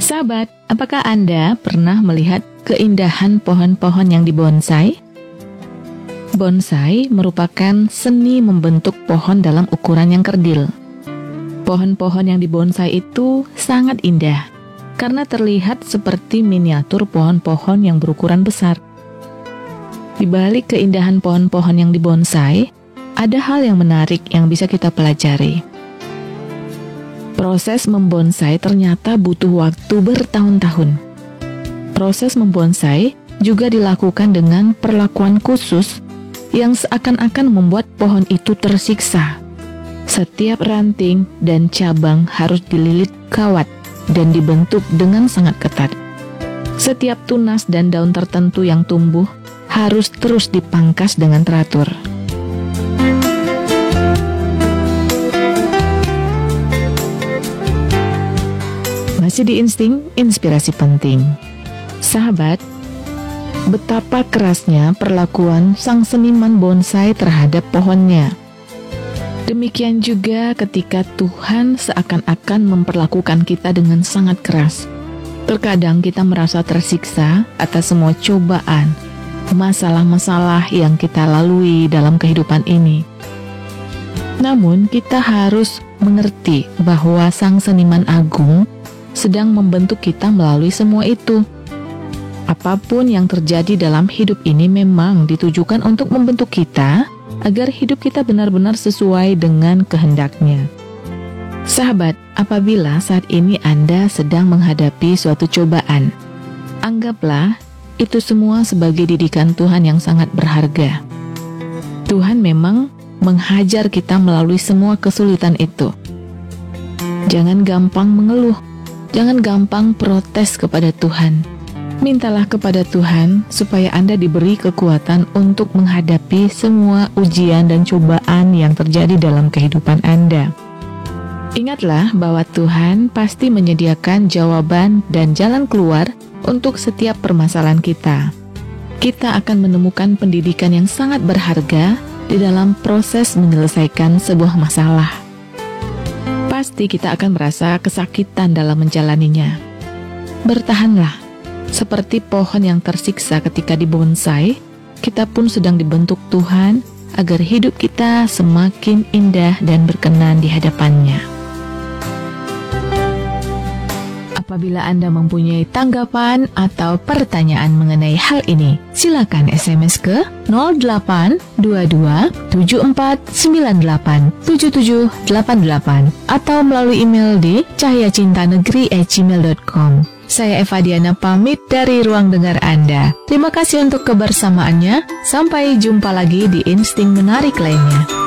Sahabat, apakah Anda pernah melihat keindahan pohon-pohon yang dibonsai? Bonsai merupakan seni membentuk pohon dalam ukuran yang kerdil. Pohon-pohon yang dibonsai itu sangat indah karena terlihat seperti miniatur pohon-pohon yang berukuran besar. Di balik keindahan pohon-pohon yang dibonsai, ada hal yang menarik yang bisa kita pelajari. Proses membonsai ternyata butuh waktu bertahun-tahun. Proses membonsai juga dilakukan dengan perlakuan khusus yang seakan-akan membuat pohon itu tersiksa. Setiap ranting dan cabang harus dililit kawat dan dibentuk dengan sangat ketat. Setiap tunas dan daun tertentu yang tumbuh harus terus dipangkas dengan teratur. Masih di Insting, inspirasi penting. Sahabat, betapa kerasnya perlakuan sang seniman bonsai terhadap pohonnya. Demikian juga ketika Tuhan seakan-akan memperlakukan kita dengan sangat keras. Terkadang kita merasa tersiksa atas semua cobaan, masalah-masalah yang kita lalui dalam kehidupan ini. Namun kita harus mengerti bahwa sang seniman agung sedang membentuk kita melalui semua itu. Apapun yang terjadi dalam hidup ini memang ditujukan untuk membentuk kita agar hidup kita benar-benar sesuai dengan kehendaknya. Sahabat, apabila saat ini Anda sedang menghadapi suatu cobaan, anggaplah itu semua sebagai didikan Tuhan yang sangat berharga. Tuhan memang menghajar kita melalui semua kesulitan itu. Jangan gampang mengeluh. Jangan gampang protes kepada Tuhan. Mintalah kepada Tuhan supaya Anda diberi kekuatan untuk menghadapi semua ujian dan cobaan yang terjadi dalam kehidupan Anda. Ingatlah bahwa Tuhan pasti menyediakan jawaban dan jalan keluar untuk setiap permasalahan kita. Kita akan menemukan pendidikan yang sangat berharga di dalam proses menyelesaikan sebuah masalah. Pasti kita akan merasa kesakitan dalam menjalaninya. Bertahanlah. Seperti pohon yang tersiksa ketika dibonsai, kita pun sedang dibentuk Tuhan agar hidup kita semakin indah dan berkenan di hadapannya. Apabila Anda mempunyai tanggapan atau pertanyaan mengenai hal ini, silakan SMS ke 0822-7498-7788 atau melalui email di cahayacintanegeri@gmail.com. Saya Eva Diana pamit dari ruang dengar Anda. Terima kasih untuk kebersamaannya. Sampai jumpa lagi di Insting Menarik lainnya.